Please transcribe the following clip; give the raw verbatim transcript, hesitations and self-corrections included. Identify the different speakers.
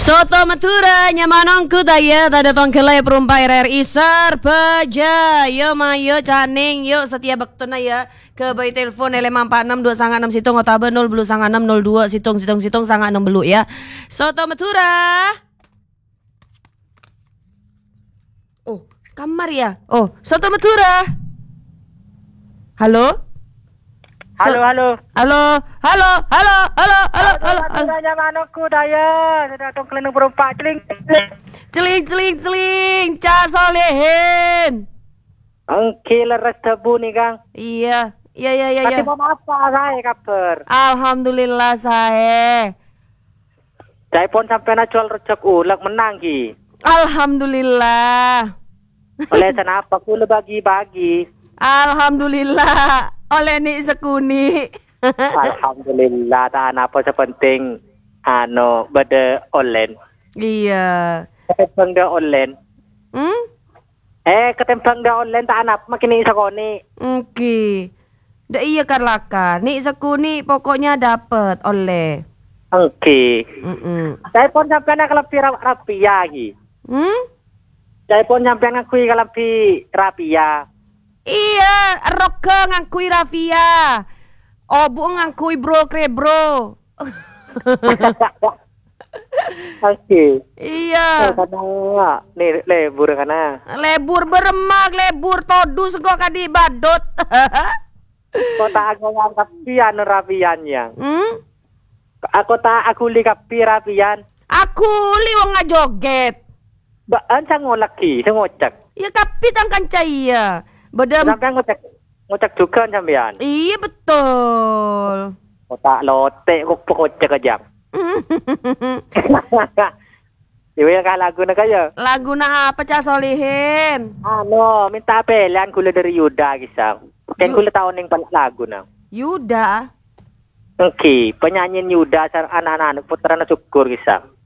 Speaker 1: Soto Madura nyamanongku daya tada tongkelai perumpai R R I Sarpaja. Yo mayo caning yuk setia baktuna ya ke bayi telepon lima empat enam dua sangat enam situng otabe nol belu sangat enam nol dua situng situng situng sangat enam belu ya. Soto Madura. Oh kamar ya. Oh Soto Madura. Halo.
Speaker 2: Halo, halo.
Speaker 1: Halo, halo, halo, halo, halo, halo.
Speaker 2: Halo, manukku daya. Sudah tong kelenu berempat celing.
Speaker 1: Celing, celing, celing. Cak Solehin.
Speaker 2: Angki leres tebu nih, Kang.
Speaker 1: Iya, iya, iya, iya.
Speaker 2: Tapi mau apa saya kabar?
Speaker 1: Alhamdulillah saya.
Speaker 2: Saya pun sampai najual rejek ulek menang ki.
Speaker 1: Alhamdulillah.
Speaker 2: Oleh kenapa ku bagi-bagi?
Speaker 1: Alhamdulillah. Oleh ni sekuni.
Speaker 2: Alhamdulillah, tak apa sepenting ano beda online.
Speaker 1: Iya.
Speaker 2: Ketembang dia online.
Speaker 1: Hmm?
Speaker 2: Eh, ketembang dia online tak apa makin ini sekoni.
Speaker 1: Oke. Dah iya karlaka. Ni sekuni pokoknya dapat oleh.
Speaker 2: Oke.
Speaker 1: Mm-mm.
Speaker 2: Saya pun sampai nak lebih rapi lagi.
Speaker 1: Hmm?
Speaker 2: Saya pun sampai ngakui kalau lebih rapi ya.
Speaker 1: Iya, roka ngakui Rafia. Obu ngakui bro kre bro.
Speaker 2: Oke.
Speaker 1: Iya.
Speaker 2: Karena nih lebur karena.
Speaker 1: Lebur beremak, lebur todu sego kadi badut.
Speaker 2: Kota aku ngangkat pian rapian yang.
Speaker 1: Hmm?
Speaker 2: Aku tak aku li kapi rapian.
Speaker 1: Aku li wong ngajoget.
Speaker 2: Baan sang ngolaki, sang ngocak.
Speaker 1: Ya kapitan kanca iya. Bedem.
Speaker 2: Sampai ngocak ngocak juga sampean.
Speaker 1: Iya betul.
Speaker 2: Kota lote kok ngocak aja. Ibu yang kah lagu nak aja.
Speaker 1: Lagu na apa Cak Solihin?
Speaker 2: Ano, minta pilihan kula dari Yuda kisah. Kan kula tahun yang paling lagu na.
Speaker 1: Yuda.
Speaker 2: Oke, penyanyi Yuda sar anak-anak putra na syukur kisah.